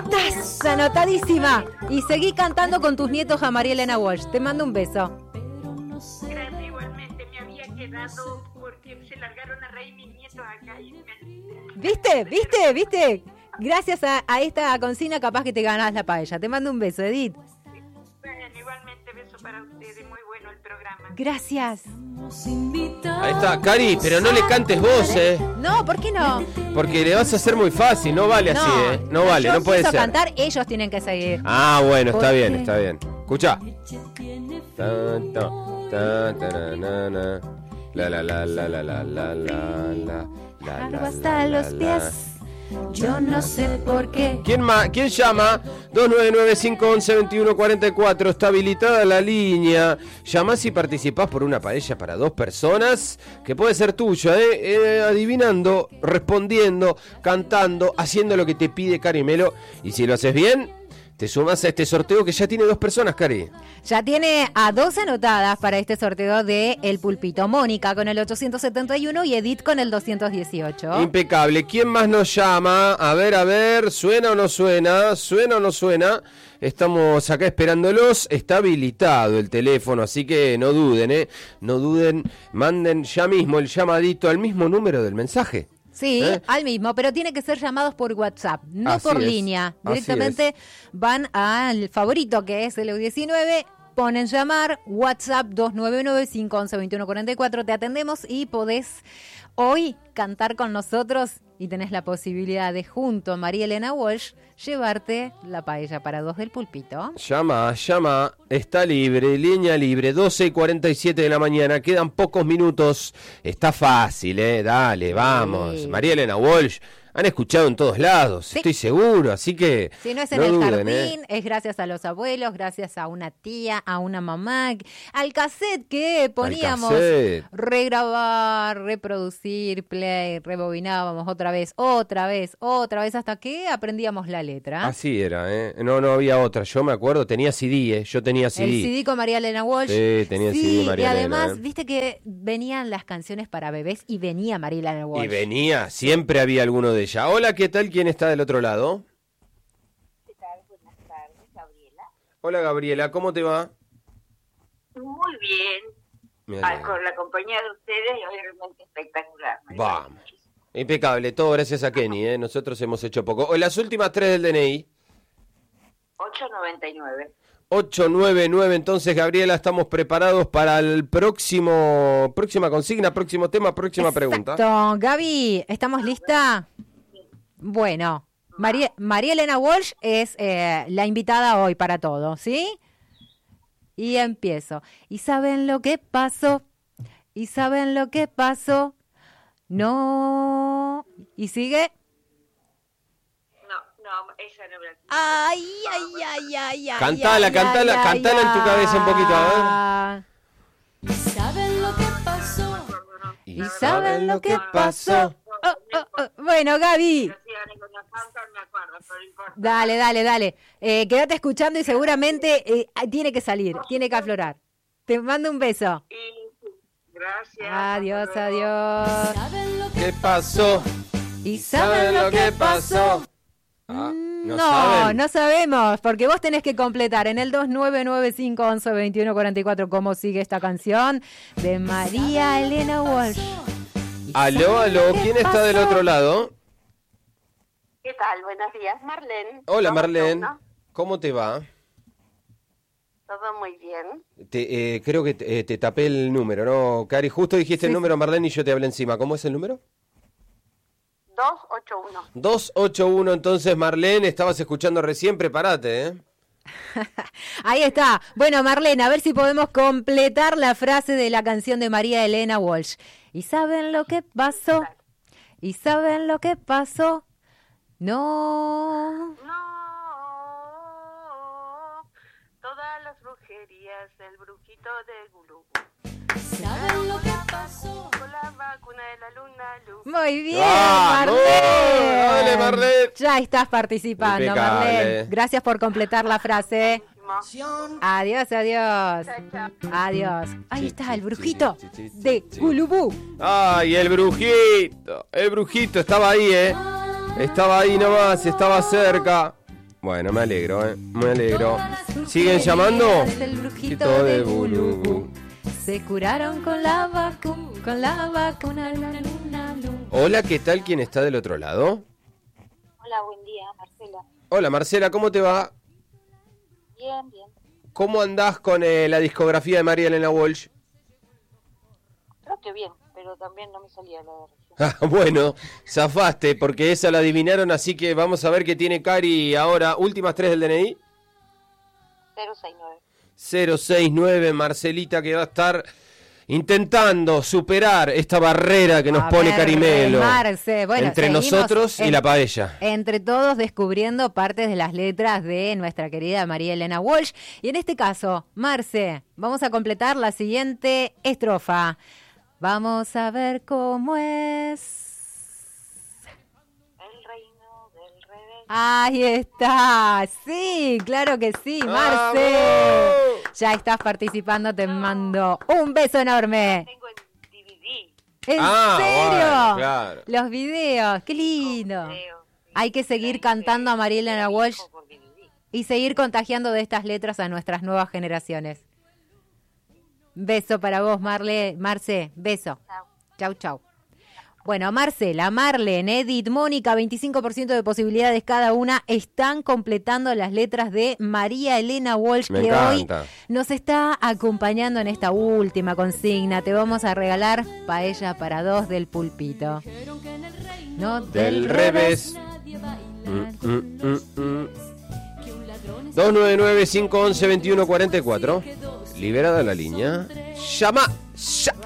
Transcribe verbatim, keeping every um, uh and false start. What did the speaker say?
Estás anotadísima. Y seguí cantando con tus nietos a María Elena Walsh. Te mando un beso. Gracias, igualmente. Me había quedado porque se largaron a reír mis nietos acá. Y me... ¿Viste? ¿Viste? ¿Viste? Gracias a, a esta consigna capaz que te ganás la paella. Te mando un beso, Edith. Bueno, igualmente beso para ustedes. Muy bueno el programa. Gracias. Ahí está, Cari, pero no le cantes vos, ¿eh? No, ¿por qué no? Porque le vas a hacer muy fácil, no vale así, No, ¿eh? No vale, yo no puede empiezo ser. a cantar, ellos tienen que seguir. Ah, bueno, está ¿Por bien, qué? está bien. Escucha. Ta, ta, ta, ta, na, na, na. La la la la la la la la la la Algo la hasta la, los la. pies. Yo no sé por qué. ¿Quién más? ¿Quién llama? dos nueve nueve cinco once veintiuno cuarenta y cuatro. Está habilitada la línea. Llamás y participás por una paella para dos personas que puede ser tuya, ¿eh? Eh, adivinando, respondiendo, cantando, haciendo lo que te pide Cari Melo. Y si lo haces bien, te sumas a este sorteo que ya tiene dos personas, Cari. Ya tiene a dos anotadas para este sorteo de El Pulpito. Mónica con el ochocientos setenta y uno y Edith con el doscientos dieciocho. Impecable. ¿Quién más nos llama? A ver, a ver, ¿suena o no suena? ¿Suena o no suena? Estamos acá esperándolos. Está habilitado el teléfono, así que no duden, ¿eh? No duden, manden ya mismo el llamadito al mismo número del mensaje. Sí, ¿Eh? al mismo, pero tiene que ser llamados por WhatsApp, no Así por es, línea. así Directamente van al favorito que es el U diecinueve, ponen llamar, WhatsApp dos nueve nueve cinco once veintiuno cuarenta y cuatro, te atendemos y podés hoy cantar con nosotros y tenés la posibilidad de, junto a María Elena Walsh, llevarte la paella para dos del Pulpito. Llama, llama, está libre, línea libre, doce y cuarenta y siete de la mañana, quedan pocos minutos, está fácil, eh, dale, vamos. Sí. María Elena Walsh, han escuchado en todos lados, Sí. estoy seguro, así que Si no es en no el duden, jardín, eh. es gracias a los abuelos, gracias a una tía, a una mamá, al cassette que poníamos, cassette. regrabar, reproducir, play, rebobinábamos otra vez, otra vez, otra vez, hasta que aprendíamos la letra. Así era, eh, no, no había otra, yo me acuerdo, tenía C D, eh, yo tenía C D. El C D con María Elena Walsh. Sí, tenía Sí, C D María y además, Elena, eh. viste que venían las canciones para bebés y venía María Elena Walsh. Y venía, siempre había alguno de ella. Hola, ¿qué tal? ¿Quién está del otro lado? ¿Qué tal? Buenas tardes, Gabriela. Hola, Gabriela, ¿cómo te va? Muy bien. Me Ah, alegro. con la compañía de ustedes es realmente espectacular. Me Vamos. gusta muchísimo. Impecable, todo gracias a Kenny, ¿eh? Nosotros hemos hecho poco. O las últimas tres del D N I. ocho noventa y nueve. ocho nueve nueve, entonces, Gabriela, estamos preparados para el próximo, próxima consigna, próximo tema, próxima pregunta. Exacto. Gaby, ¿estamos listas? Bueno, María, María Elena Walsh es eh, la invitada hoy para todo, ¿sí? Y empiezo. ¿Y saben lo que pasó? ¿Y saben lo que pasó? No. ¿Y sigue? No, no, esa no me la... Ay, ay, ay, ay, ay. Cantala, ay, cantala, ay, cantala en tu cabeza un poquito, a ver. ¿Saben lo que pasó? ¿Y saben lo que pasó? Oh, oh, oh. Bueno, Gaby. Dale, dale, dale. Eh, quédate escuchando y seguramente eh, tiene que salir, tiene que aflorar. Te mando un beso. Gracias. Adiós, hasta luego. adiós. ¿Saben lo que ¿Qué pasó? ¿Y saben lo que pasó? Ah, No, ¿no saben? no sabemos, porque vos tenés que completar en el dos nueve nueve cinco once veintiuno cuarenta y cuatro cómo sigue esta canción de María Elena Walsh. ¿Y Aló, saben aló, lo que ¿quién está del pasó? otro lado? ¿Qué tal? Buenos días, Marlene. Hola, ¿Cómo Marlene. estás? ¿Cómo te va? Todo muy bien. Te, eh, creo que te, eh, te tapé el número, ¿no? Cari, justo dijiste Sí, el sí. número, Marlene, y yo te hablé encima. ¿Cómo es el número? dos ocho uno. dos ocho uno, entonces, Marlene, estabas escuchando recién, prepárate, ¿eh? Ahí está. Bueno, Marlene, a ver si podemos completar la frase de la canción de María Elena Walsh. ¿Y saben lo que pasó? ¿Y saben lo que pasó? No. No, todas las brujerías del brujito de Gulú. ¿Saben lo que pasó? Con la vacuna de la luna luz. Muy bien, ¡Vamos! Marlene. ¡Dale, Marlene! Ya estás participando, Impecable. Marlene. Gracias por completar la frase. Adiós, adiós. Chao, chao. Adiós. Ahí está el brujito Sí, sí, sí, de sí. Gulubú. ¡Ay, el brujito! El brujito estaba ahí, ¿eh? Estaba ahí nomás, estaba cerca. Bueno, me alegro, ¿eh? Me alegro. Todas las ¿Siguen brujerías llamando? del brujito Quito de de Bulubú Bulubú. se curaron con la vacuna, con la vacuna, luna, luna, luna. Hola, ¿qué tal? ¿Quién está del otro lado? Hola, buen día, Marcela. Hola, Marcela, ¿cómo te va? Bien, bien. ¿Cómo andás con eh, la discografía de María Elena Walsh? Creo que bien, pero también no me salía la de región. Ah, bueno, zafaste, porque esa la adivinaron, así que vamos a ver qué tiene Cari ahora. Últimas tres del D N I. cero seis nueve. cero seis nueve, Marcelita, que va a estar intentando superar esta barrera que nos A pone ver, Carimelo Marce, bueno, entre seguimos nosotros y en- la paella. Entre todos descubriendo partes de las letras de nuestra querida María Elena Walsh. Y en este caso, Marce, vamos a completar la siguiente estrofa. Vamos a ver cómo es. El reino del revés. Ahí está. Sí, claro que sí, Marce. ¡Vamos! Ya estás participando, te mando un beso enorme. Tengo en D V D. ¿En Ah, serio? bueno, claro. Los videos, qué lindo. Creo. Hay que seguir Veinte cantando a María Elena Walsh por D V D. y seguir contagiando de estas letras a nuestras nuevas generaciones. Beso para vos, Marle, Marce, beso. Chao. Chau, chau. Bueno, Marcela, Marlen, Edith, Mónica, veinticinco por ciento de posibilidades cada una, están completando las letras de María Elena Walsh, Me que encanta. hoy nos está acompañando en esta última consigna. Te vamos a regalar paella para dos del pulpito. No Del revés. Mm, mm, mm, mm. dos nueve nueve, cinco uno uno, dos uno cuatro cuatro. Liberada la línea. Llama. Ya.